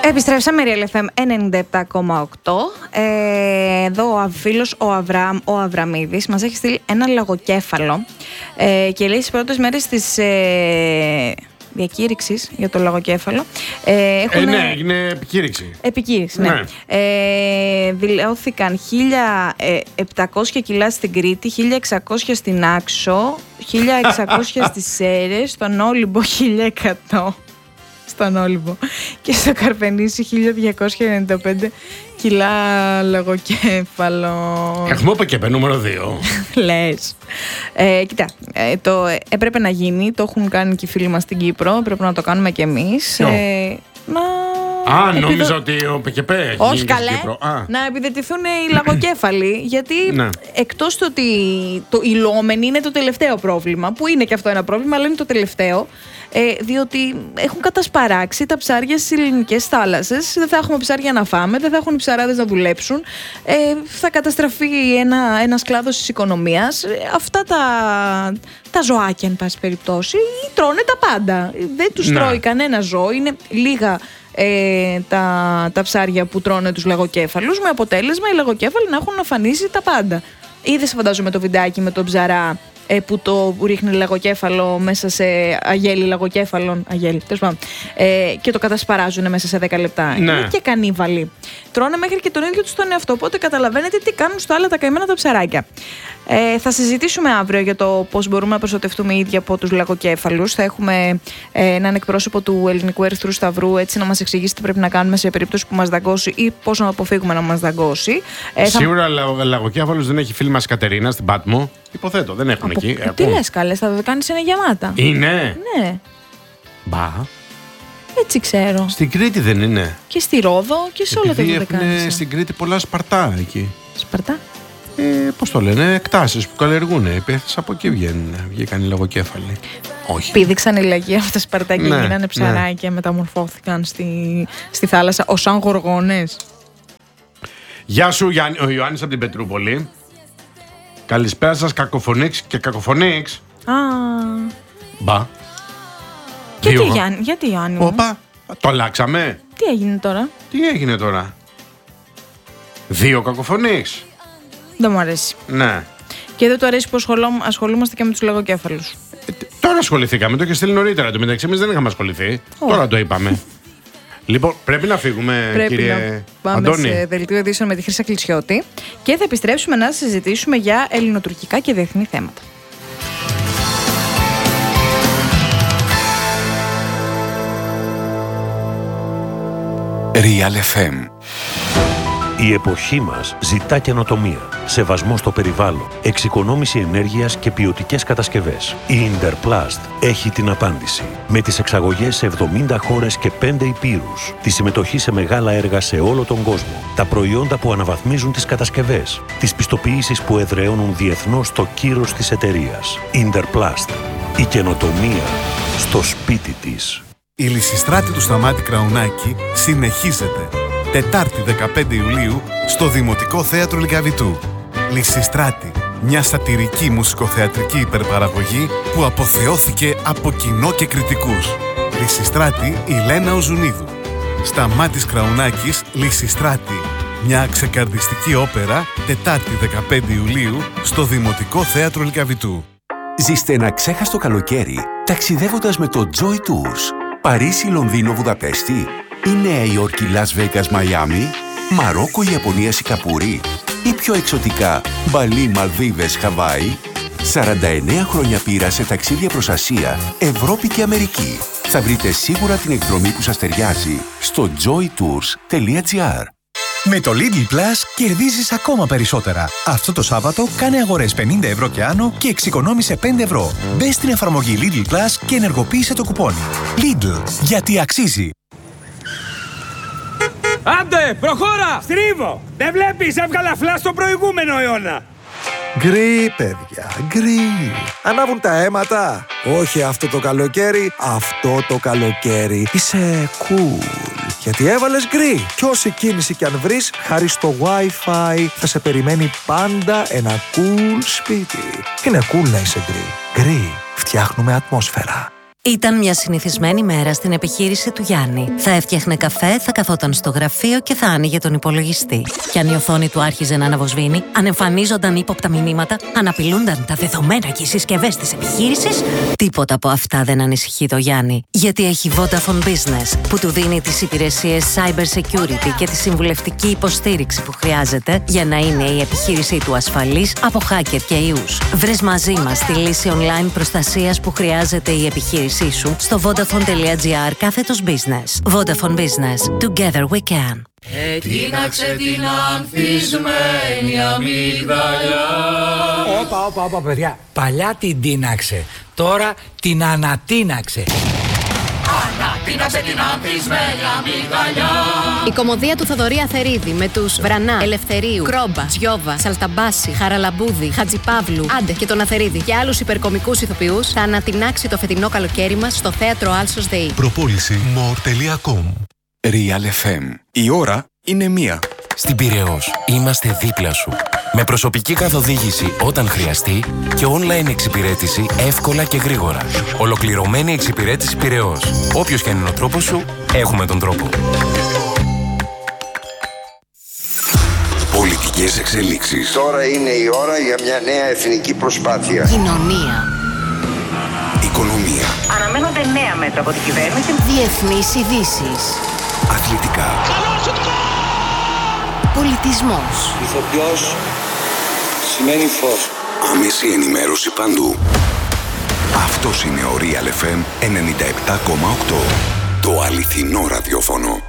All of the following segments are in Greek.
Επιστρέψαμε, Real FM 97,8. Εδώ ο φίλος ο Αβραμίδης μας έχει στείλει ένα λαγοκέφαλο και λέει στις πρώτες μέρες της διακήρυξης για το λαγοκέφαλο ναι, έγινε επικήρυξη. Επικήρυξη, ναι. Δηλώθηκαν 1.700 κιλά στην Κρήτη, 1.600 στην Άξο, 1.600 στις Σέρρες, στον Όλυμπο 1.100 στον Όλυμπο και στο Καρπενήσι 1.295 κιλά λαγοκέφαλο. Έχουμε ΟΠΕΚΕΠΕ νούμερο 2. Λες. Κοίτα, το έπρεπε να γίνει, το έχουν κάνει και οι φίλοι μας στην Κύπρο, έπρεπε να το κάνουμε κι εμείς. Νόμιζα ότι ο ΠΚΠ. Όχι καλέ, να επιδετηθούν οι λαγοκέφαλοι, γιατί εκτός του ότι οι λόμενοι είναι το τελευταίο πρόβλημα, που είναι και αυτό ένα πρόβλημα, αλλά είναι το τελευταίο, διότι έχουν κατασπαράξει τα ψάρια στις ελληνικές θάλασσες, δεν θα έχουμε ψάρια να φάμε, δεν θα έχουν οι ψαράδες να δουλέψουν, θα καταστραφεί ένας κλάδος της οικονομίας. Αυτά τα ζωάκια, εν πάση περιπτώσει, τρώνε τα πάντα. Δεν τους τρώει κανένα ζώο, είναι λίγα τα ψάρια που τρώνε τους λαγοκέφαλους, με αποτέλεσμα οι λαγοκέφαλοι να έχουν αφανίσει τα πάντα. Είδες, φαντάζομαι, το βιντεάκι με τον ψαρά που το ρίχνει λαγοκέφαλο μέσα σε αγέλη λαγοκέφαλων, τέλος πάντων, και το κατασπαράζουν μέσα σε 10 λεπτά. Ναι. Είναι και κανίβαλοι. Τρώνε μέχρι και τον ίδιο τους τον εαυτό, οπότε καταλαβαίνετε τι κάνουν στο άλλα τα καημένα τα ψαράκια. Θα συζητήσουμε αύριο για το πώς μπορούμε να προστατευτούμε οι ίδιοι από τους λαγοκέφαλους. Θα έχουμε έναν εκπρόσωπο του Ελληνικού Ερυθρού Σταυρού, έτσι να μας εξηγήσει τι πρέπει να κάνουμε σε περίπτωση που μας δαγκώσει ή πώς να αποφύγουμε να μας δαγκώσει. Σίγουρα λαγοκέφαλος δεν έχει φίλη μας Κατερίνα στην Πάτμο. Υποθέτω, δεν έχουν εκεί. Τι λες καλέ, θα το κάνεις ένα γεμάτα. Είναι. Ναι. Μπα. Έτσι ξέρω. Στην Κρήτη δεν είναι. Και στη Ρόδο και σε όλα τα δωδεκάνησα. Έχουν στην Κρήτη πολλά Σπαρτά εκεί. Σπαρτά. Πώς το λένε, εκτάσεις που καλλιεργούν. Από εκεί βγήκαν οι λαγοκέφαλοι. Όχι. Πήδηξαν οι λαγοί από τα Σπαρτά και γίνανε ψαράκια, μεταμορφώθηκαν στη θάλασσα ως σαν γοργόνες. Γεια σου, ο Ιωάννης από την Πετρούπολη. Καλησπέρα σας, κακοφωνίξ και κακοφωνίξ. Μπα. Γιατί Ιωάννη μου? Όπα, το αλλάξαμε. Τι έγινε τώρα? 2 κακοφωνίξ. Δεν μου αρέσει. Ναι. Και δεν του αρέσει που ασχολούμαστε και με τους λαγοκέφαλους. Τώρα ασχοληθήκαμε, το είχε στείλει νωρίτερα. Το μεταξύ εμείς δεν είχαμε ασχοληθεί. Τώρα το είπαμε. Λοιπόν, πρέπει να φύγουμε, κύριε να πάμε Αντώνη. Σε δελτίο ειδήσεων με τη Χρύσα Κλεισιώτη και θα επιστρέψουμε να συζητήσουμε για ελληνοτουρκικά και διεθνή θέματα. Real FM. Η εποχή μας ζητά καινοτομία, σεβασμό στο περιβάλλον, εξοικονόμηση ενέργειας και ποιοτικές κατασκευές. Η Interplast έχει την απάντηση. Με τις εξαγωγές σε 70 χώρες και 5 υπήρους, τη συμμετοχή σε μεγάλα έργα σε όλο τον κόσμο, τα προϊόντα που αναβαθμίζουν τις κατασκευές, τις πιστοποιήσεις που εδραιώνουν διεθνώς το κύρος της εταιρείας. Interplast. Η καινοτομία στο σπίτι της. Η Λυσιστράτη του Σταμάτη Κραουνάκη συνεχίζεται. Τετάρτη 15 Ιουλίου στο Δημοτικό Θέατρο Λυκαβητού. Λυσιστράτη, μια σατιρική μουσικοθεατρική υπερπαραγωγή που αποθεώθηκε από κοινό και κριτικούς. Λυσιστράτη η Λένα Οζουνίδου. Σταμάτης Κραουνάκης, Λυσιστράτη. Μια ξεκαρδιστική όπερα, Τετάρτη 15 Ιουλίου στο Δημοτικό Θέατρο Λυκαβητού. Ζήστε ένα ξέχαστο καλοκαίρι ταξιδεύοντας με το Joy Tours. Παρίσι, Λονδίνο, Βουδαπέστη ή Νέα Υόρκη, Λας Βέγκας, Μαϊάμι, Μαρόκο, Ιαπωνία, Σικαπούρη ή πιο εξωτικά Μπαλί, Μαλδίβες, Χαβάη. 49 χρόνια πείρα σε ταξίδια προς Ασία, Ευρώπη και Αμερική. Θα βρείτε σίγουρα την εκδρομή που σας ταιριάζει στο joytours.gr. Με το Lidl Plus κερδίζεις ακόμα περισσότερα. Αυτό το Σάββατο κάνε αγορές 50 ευρώ και άνω και εξοικονόμησε 5 ευρώ. Μπες στην εφαρμογή Lidl Plus και ενεργοποίησε το κουπόνι. Lidl, γιατί αξίζει. Άντε, προχώρα! Στρίβω! Δεν βλέπεις, έβγαλα φλάς στο προηγούμενο αιώνα. Γκρι, παιδιά, γκρι. Ανάβουν τα αίματα. Όχι αυτό το καλοκαίρι, αυτό το καλοκαίρι. Είσαι cool. Γιατί έβαλες γκρι. Κι όση κίνηση κι αν βρεις, χάρη στο Wi-Fi θα σε περιμένει πάντα ένα cool σπίτι. Είναι cool να είσαι γκρι. Γκρι. Φτιάχνουμε ατμόσφαιρα. Ήταν μια συνηθισμένη μέρα στην επιχείρηση του Γιάννη. Θα έφτιαχνε καφέ, θα καθόταν στο γραφείο και θα άνοιγε τον υπολογιστή. Και αν η οθόνη του άρχιζε να αναβοσβήνει, αν εμφανίζονταν ύποπτα μηνύματα, αν απειλούνταν τα δεδομένα και οι συσκευές της επιχείρησης, τίποτα από αυτά δεν ανησυχεί το Γιάννη. Γιατί έχει Vodafone Business, που του δίνει τις υπηρεσίες cyber security και τη συμβουλευτική υποστήριξη που χρειάζεται για να είναι η επιχείρησή του ασφαλής από hacker και ιούς. Βρες μαζί μας τη λύση online προστασίας που χρειάζεται η επιχείρησή σου στο vodafone.gr/business. Vodafone Business. Together we can. Τίναξε την ανθισμένη αμυγδαλιά. Όπα, παιδιά. Παλιά την τίναξε. Τώρα την ανατίναξε. Ανατίναξε την ανθισμένη αμυγδαλιά. Η κωμωδία του Θοδωρή Αθερίδη με τους Βρανά, Ελευθερίου, Κρόμπα, Τζιόβα, Σαλταμπάση, Χαραλαμπούδη, Χατζιπαύλου, Άντε και τον Αθερίδη και άλλους υπερκομικούς ηθοποιούς θα ανατινάξει το φετινό καλοκαίρι μας στο θέατρο Άλσος ΔΕΗ. Προπόληση more.com. Real FM. Η ώρα είναι 1. Στην Πειραιώς είμαστε δίπλα σου. Με προσωπική καθοδήγηση όταν χρειαστεί και online εξυπηρέτηση εύκολα και γρήγορα. Ολοκληρωμένη εξυπηρέτηση Πειραιώς. Όποιος και αν είναι ο τρόπος σου, έχουμε τον τρόπο. Πολιτικές εξελίξεις. Τώρα είναι η ώρα για μια νέα εθνική προσπάθεια. Κοινωνία. Οικονομία. Αναμένονται νέα μέτρα από την κυβέρνηση. Διεθνείς ειδήσεις. Αθλητικά. Πολιτισμός. Ηθοποιός σημαίνει φως. Άμεση ενημέρωση παντού. Αυτός είναι ο Real FM 97,8. Το αληθινό ραδιόφωνο.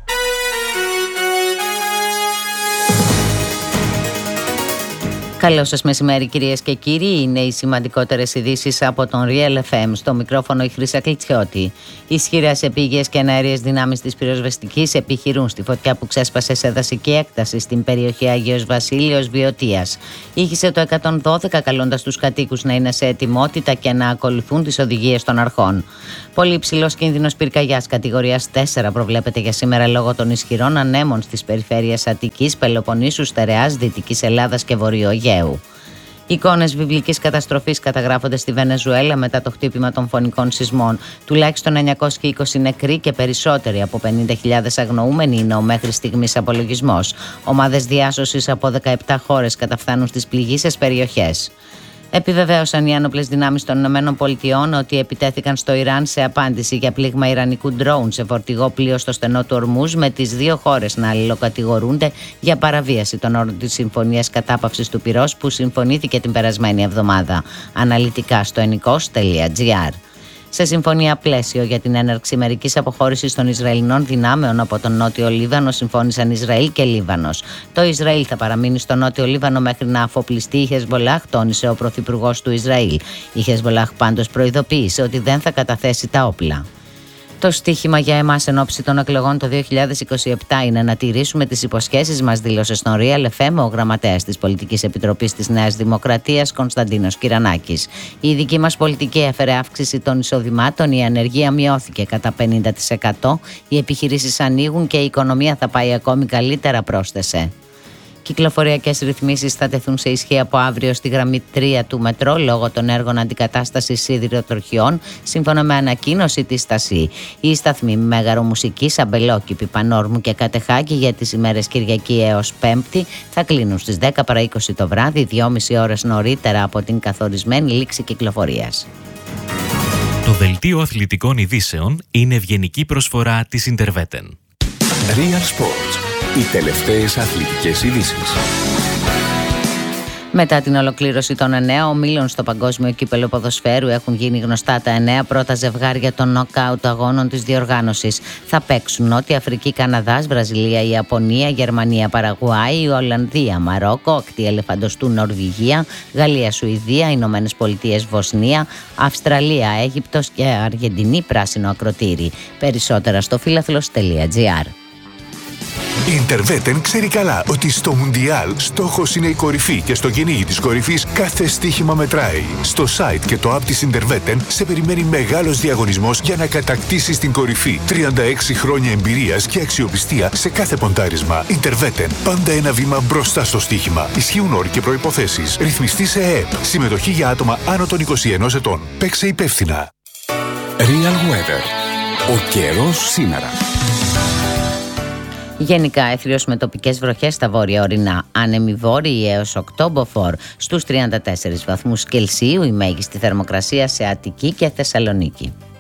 Καλό σας μεσημέρι κυρίες και κύριοι, είναι οι σημαντικότερες ειδήσεις από τον Real FM. Στο μικρόφωνο η Χρύσα Κλιτσιώτη. Ισχυρές επίγειες και εναέριες δυνάμεις της πυροσβεστικής επιχειρούν στη φωτιά που ξέσπασε σε δασική έκταση στην περιοχή Άγιος Βασίλειος Βιωτίας. Ήχησε το 112 καλώντας τους κατοίκους να είναι σε ετοιμότητα και να ακολουθούν τις οδηγίες των αρχών. Πολύ υψηλός κίνδυνος πυρκαγιάς κατηγορίας 4 προβλέπεται για σήμερα λόγω των ισχυρών ανέμων στις περιφέρειες Αττικής, Πελοποννήσου, Στερεάς, Δυτικής Ελλάδας και Βορειοαιγαίου. Εικόνες βιβλικής καταστροφής καταγράφονται στη Βενεζουέλα μετά το χτύπημα των φωνικών σεισμών. Τουλάχιστον 920 νεκροί και περισσότεροι από 50.000 αγνοούμενοι είναι ο μέχρι στιγμής απολογισμός. Ομάδες διάσωσης από 17 χώρες καταφθάνουν στις πληγείσες περιοχές. Επιβεβαίωσαν οι ένοπλες δυνάμεις των ΗΠΑ ότι επιτέθηκαν στο Ιράν σε απάντηση για πλήγμα ιρανικού ντρόουν σε φορτηγό πλοίο στο στενό του Ορμούζ, με τις δύο χώρες να αλληλοκατηγορούνται για παραβίαση των όρων της Συμφωνίας Κατάπαυσης του Πυρός που συμφωνήθηκε την περασμένη εβδομάδα. Αναλυτικά στο ennikos.gr. Σε συμφωνία πλαίσιο για την έναρξη μερικής αποχώρησης των Ισραηλινών δυνάμεων από τον Νότιο Λίβανο συμφώνησαν Ισραήλ και Λίβανος. Το Ισραήλ θα παραμείνει στο Νότιο Λίβανο μέχρι να αφοπλιστεί η Χεσμολάχ, τόνισε ο πρωθυπουργός του Ισραήλ. Η Χεσμολάχ πάντως προειδοποίησε ότι δεν θα καταθέσει τα όπλα. Το στίχημα για εμάς εν ώψη των εκλογών το 2027 είναι να τηρήσουμε τις υποσχέσεις μας, δήλωσε στον Real FM ο γραμματέας της Πολιτικής Επιτροπής της Νέας Δημοκρατίας, Κωνσταντίνος Κυρανάκης. Η ειδική μας πολιτική έφερε αύξηση των εισοδημάτων, η ανεργία μειώθηκε κατά 50%, οι επιχειρήσεις ανοίγουν και η οικονομία θα πάει ακόμη καλύτερα, πρόσθεσε. Κυκλοφοριακές ρυθμίσεις θα τεθούν σε ισχύ από αύριο στη γραμμή 3 του μετρό λόγω των έργων αντικατάστασης σιδηροτροχιών, σύμφωνα με ανακοίνωση της ΣΤΑΣΥ. Οι σταθμοί Μέγαρο Μουσικής, Αμπελόκηπη, Πανόρμου και Κατεχάκη για τις ημέρες Κυριακή έως Πέμπτη θα κλείνουν στις 10 παρά 20 το βράδυ, 2,5 ώρες νωρίτερα από την καθορισμένη λήξη κυκλοφορίας. Το δελτίο αθλητικών ειδήσεων είναι ευγενική προσφορά της Ιντερβέτεν. Real Sports. Οι τελευταίες αθλητικές ειδήσεις. Μετά την ολοκλήρωση των 9 ομίλων στο Παγκόσμιο Κύπελλο Ποδοσφαίρου έχουν γίνει γνωστά τα 9 πρώτα ζευγάρια των νοκάουτ αγώνων της διοργάνωσης. Θα παίξουν Νότια Αφρική, Καναδάς, Βραζιλία, Ιαπωνία, Γερμανία, Παραγουάη, Ολλανδία, Μαρόκο, Ακτή Ελεφαντοστού, Νορβηγία, Γαλλία, Σουηδία, Ηνωμένες Πολιτείες, Βοσνία, Αυστραλία, Αίγυπτος και Αργεντινή πράσινο ακροτήρι. Περισσότερα στο φιλαθλος.gr. Η Ιντερβέτεν ξέρει καλά ότι στο Μουντιάλ στόχος είναι η κορυφή και στο κυνήγι της κορυφής κάθε στοίχημα μετράει. Στο site και το app της Ιντερβέτεν σε περιμένει μεγάλος διαγωνισμός για να κατακτήσεις την κορυφή. 36 χρόνια εμπειρίας και αξιοπιστία σε κάθε ποντάρισμα. Ιντερβέτεν, πάντα ένα βήμα μπροστά στο στοίχημα. Ισχύουν όροι και προϋποθέσεις. Ρυθμιστή σε ΕΕΠ. Συμμετοχή για άτομα άνω των 21 ετών. Παίξε υπεύθυνα. Real Weather. Ο καιρός σήμερα. Γενικά έθριος με τοπικές βροχές στα βόρεια ορεινά. Άνεμοι βόρειοι έως 8 μποφόρ στους 34 βαθμούς Κελσίου η μέγιστη θερμοκρασία σε Αττική και Θεσσαλονίκη.